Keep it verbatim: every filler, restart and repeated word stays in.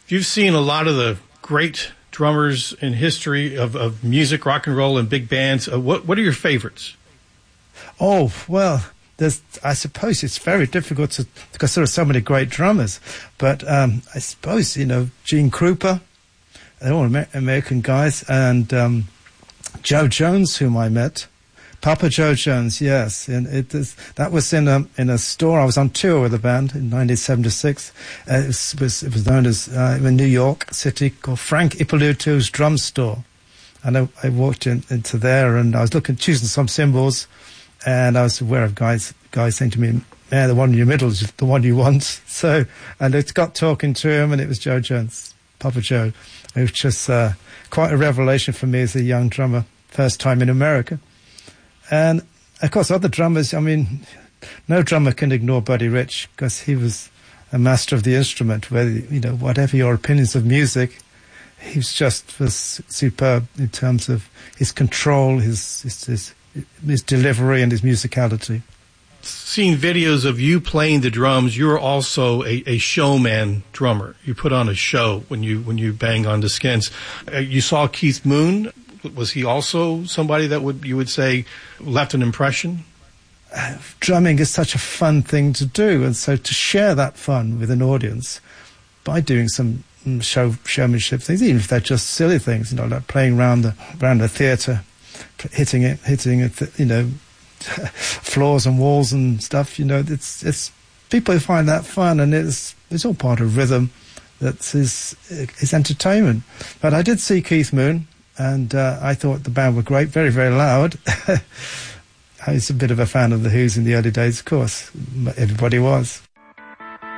You've seen a lot of the great drummers in history of, of music, rock and roll, and big bands. Uh, what what are your favorites? Oh, well, there's, I suppose it's very difficult to, because there are so many great drummers. But um, I suppose, you know, Gene Krupa, they're all Amer- American guys, and um, Joe Jones, whom I met. Papa Joe Jones, yes. And it is, that was in a, in a store. I was on tour with the band in nineteen seventy-six. Uh, it, was, was, it was known as, uh, in New York City, called Frank Ippolito's Drum Store. And I, I walked in, into there, and I was looking, choosing some cymbals, and I was aware of guys guys saying to me, man, the one in your middle is the one you want. So, and it got talking to him, and it was Joe Jones, Papa Joe. It was just uh, quite a revelation for me as a young drummer, first time in America. And, of course, other drummers, I mean, no drummer can ignore Buddy Rich, because he was a master of the instrument, whether, you know, whatever your opinions of music, he was just was superb in terms of his control, his his, his, his delivery and his musicality. Seeing videos of you playing the drums, you're also a, a showman drummer. You put on a show when you when you bang on the skins. Uh, you saw Keith Moon. Was he also somebody that would you would say left an impression? Uh, drumming is such a fun thing to do, and so to share that fun with an audience by doing some show showmanship things, even if they're just silly things, you know, like playing around the around the theatre, hitting it, hitting it, you know, floors and walls and stuff. You know, it's it's people find that fun, and it's it's all part of rhythm. That's his his entertainment. But I did see Keith Moon. And uh, I thought the band were great, very, very loud. I was a bit of a fan of The Who's in the early days, of course. Everybody was.